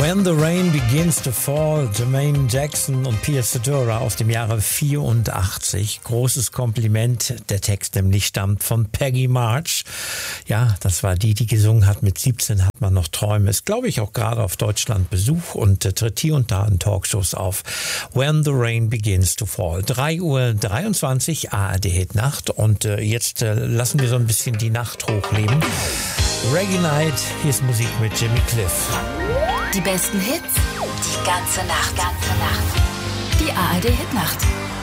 When the Rain Begins to Fall, Jermaine Jackson und Pia Zadora aus dem Jahre 84. Großes Kompliment. Der Text nämlich stammt von Peggy March. Ja, das war die gesungen hat. Mit 17 hat man noch Träume. Ist, glaube ich, auch gerade auf Deutschland Besuch und tritt hier und da in Talkshows auf. When the Rain Begins to Fall. 3:23 Uhr, ARD Hit Nacht. Und jetzt lassen wir so ein bisschen die Nacht hochleben. Reggae Night, hier ist Musik mit Jimmy Cliff. Die besten Hits, die ganze Nacht. Die ARD Hit Nacht.